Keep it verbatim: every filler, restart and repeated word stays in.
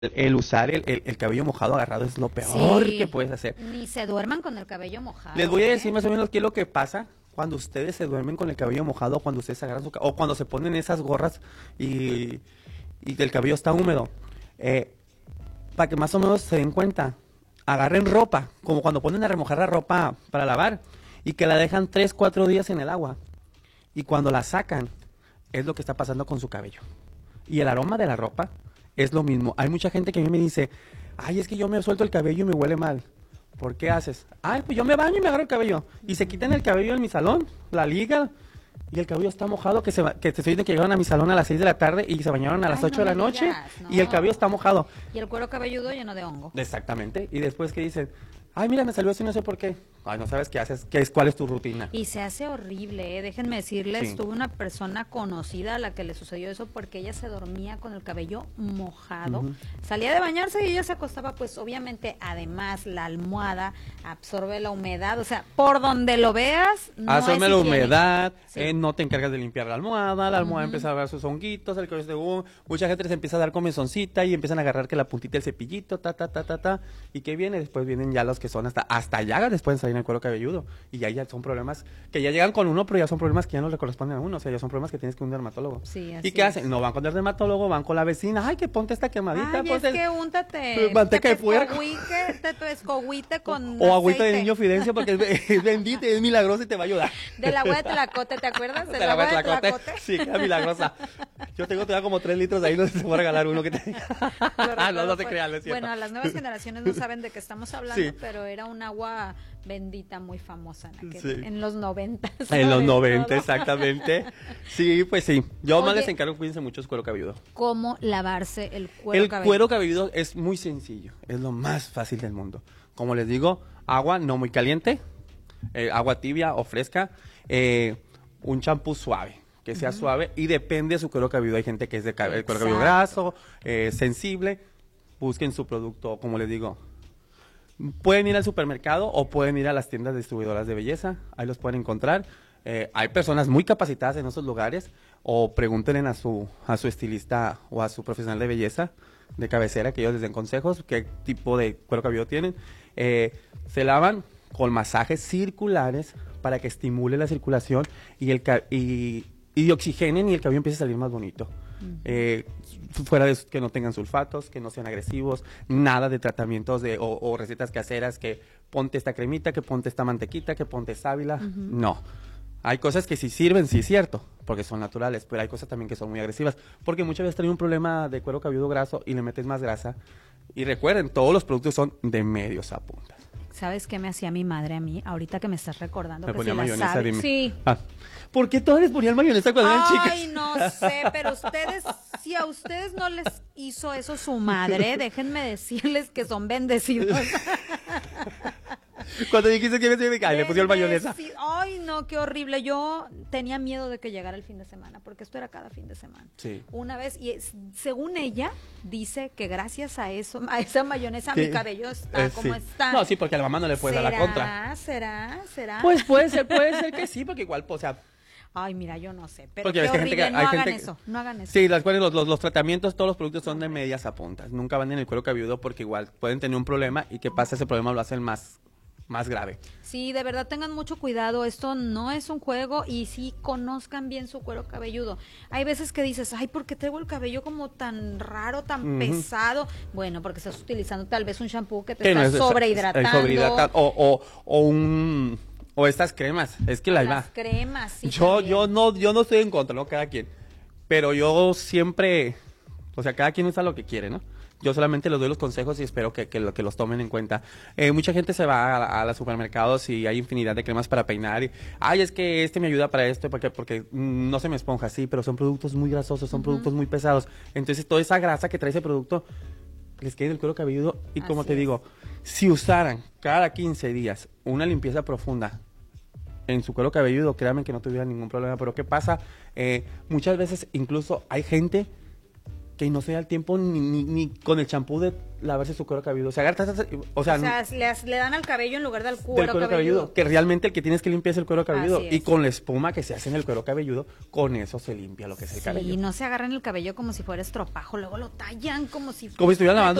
el usar el, el, el cabello mojado agarrado es lo peor Sí, que puedes hacer. ni se duerman con el cabello Les mojado, voy a ¿eh? decir más o menos qué es lo que pasa cuando ustedes se duermen con el cabello mojado, cuando ustedes agarran su ca- o cuando se ponen esas gorras y, y el cabello está húmedo. Eh, para que más o menos se den cuenta, agarren ropa, como cuando ponen a remojar la ropa para lavar y que la dejan tres, cuatro días en el agua. Y cuando la sacan, es lo que está pasando con su cabello. Y el aroma de la ropa es lo mismo. Hay mucha gente que a mí me dice, ay, es que yo me suelto el cabello y me huele mal. ¿Por qué haces? Ay, pues yo me baño y me agarro el cabello. Y se quitan el cabello en mi salón, la liga, y el cabello está mojado, que se va- que te estoy diciendo que llegaron a mi salón a las seis de la tarde y se bañaron a las Ay, ocho no de la me noche digas, y el no. cabello está mojado. Y el cuero cabelludo lleno de hongo. Exactamente. Y después que dicen, ay, mira, me salió así, no sé por qué. Ay, no sabes qué haces, qué es, cuál es tu rutina. Y se hace horrible, ¿eh? Déjenme decirles, Sí. tuve una persona conocida a la que le sucedió eso porque ella se dormía con el cabello mojado. Ujú. Salía de bañarse y ella se acostaba, pues obviamente, además la almohada absorbe la humedad, o sea, por donde lo veas, no Asome es la higiénico. humedad, Sí. eh, no te encargas de limpiar la almohada, la almohada Ujú. empieza a ver sus honguitos, el cabello de uh, mucha gente les empieza a dar comezoncita y empiezan a agarrar que la puntita del cepillito, ta, ta, ta, ta, ta, y que viene, después vienen ya los que son hasta, hasta llagas después de salir en el cuero cabelludo, y ya, ya son problemas que ya llegan con uno, pero ya son problemas que ya no le corresponden a uno, o sea, ya son problemas que tienes que un dermatólogo. Sí, ¿Y así qué es. hacen? No van con el dermatólogo, van con la vecina, ay, que ponte esta quemadita, Ay, es ponte... que úntate manteca te de puerco. pescohuique- te pescohuite con O agüita de aceite. niño Fidencio porque es, es bendita, es milagrosa y te va a ayudar. Del agua de Tlacote, ¿te acuerdas? ¿Te Del la agua voy de a tlacote? Tlacote. Sí, queda milagrosa. Yo tengo todavía como tres litros de ahí, no sé si se va a regalar uno que te... Lo Ah, no, no recuerdo te por- creas, no es cierto. Bueno, las nuevas generaciones no saben de qué estamos hablando, Sí. pero era un agua bendita muy famosa en, aquel- Sí. en los noventas. En los sobre noventa, todo. exactamente. Sí, pues sí. Yo más Oye, les encargo, cuídense mucho su cuero cabelludo. ¿Cómo lavarse el cuero El cabelludo? cuero cabelludo es muy sencillo, es lo más fácil del mundo. Como les digo, agua no muy caliente, eh, agua tibia o fresca, eh, un champú suave, que sea suave y depende de su cuero cabelludo. Hay gente que es de ca- el cuero cabelludo Exacto. graso, eh, sensible, busquen su producto, como les digo. Pueden ir al supermercado o pueden ir a las tiendas distribuidoras de belleza, ahí los pueden encontrar. Eh, hay personas muy capacitadas en esos lugares o pregúntenle a su, a su estilista o a su profesional de belleza de cabecera que ellos les den consejos, qué tipo de cuero cabelludo tienen. Eh, se lavan con masajes circulares para que estimule la circulación y, el, ca- y, y oxigenen y el cabello empiece a salir más bonito. Eh, fuera de que no tengan sulfatos, que no sean agresivos, nada de tratamientos de, o, o recetas caseras que ponte esta cremita, que ponte esta mantequita, que ponte sábila. No. Hay cosas que sí sirven, sí es cierto, porque son naturales, pero hay cosas también que son muy agresivas, porque muchas veces traen un problema de cuero cabelludo graso y le metes más grasa. Y recuerden, todos los productos son de medios a puntas. ¿Sabes qué me hacía mi madre a mí? Ahorita que me estás recordando Me que ponía si la mayonesa, sabe- dime. Sí. Ah, ¿por qué todas les ponían mayonesa cuando eran chicas? Ay, no sé, pero ustedes, si a ustedes no les hizo eso su madre, déjenme decirles que son bendecidos. Cuando dijiste que me ay, le pusieron mayonesa. Bendeci- Ay, no, qué horrible. Yo tenía miedo de que llegara el fin de semana, porque esto era cada fin de semana. Sí. Una vez, y es- según ella, dice que gracias a eso, a esa mayonesa, Sí. mi cabello está Eh, como sí. está. No, sí, porque a la mamá no le puedes dar la contra. ¿Será? ¿Será? ¿Será? Pues puede ser, puede ser que sí, porque igual, o sea, Ay, mira, yo no sé, pero porque qué ves que hay gente horrible, que- no hay hagan gente- eso, no hagan eso. sí, las cuales los, los, los tratamientos, todos los productos son de medias a puntas. Nunca van en el cuero cabelludo porque igual pueden tener un problema y que pasa ese problema lo hacen más, más grave. Sí, de verdad tengan mucho cuidado, esto no es un juego y sí conozcan bien su cuero cabelludo. Hay veces que dices, ay, ¿por qué traigo el cabello como tan raro, tan Ujú. pesado? Bueno, porque estás utilizando tal vez un shampoo que te Que no está es- sobrehidratando. el sobrehidratar- o, o, o un o estas cremas, es que la Las va. cremas, sí. yo, también. yo no, yo no estoy en contra, ¿no? Cada quien. Pero yo siempre, o sea, cada quien usa lo que quiere, ¿no? Yo solamente les doy los consejos y espero que, que, lo- que los tomen en cuenta. Eh, mucha gente se va a, a los supermercados y hay infinidad de cremas para peinar. Y, ay, es que este me ayuda para esto, porque, porque mm, no se me esponja, sí, pero son productos muy grasosos, son productos muy pesados. Entonces, toda esa grasa que trae ese producto les queda en el cuero cabelludo. Y como Así te es. digo, si usaran cada quince días una limpieza profunda en su cuero cabelludo, créanme que no tuviera ningún problema. Pero ¿qué pasa? Eh, muchas veces incluso hay gente que no se da el tiempo ni, ni, ni con el champú de lavarse su cuero cabelludo. O sea, agarra- o sea, O sea, le, le dan al cabello en lugar del del cuero, cuero cabelludo. cabelludo, que realmente el que tienes que limpiar es el cuero cabelludo. Así es. Y con la espuma que se hace en el cuero cabelludo, con eso se limpia lo que es el Sí, cabello. no se agarran el cabello como si fuera estropajo, luego lo tallan como si Como si estuvieran lavando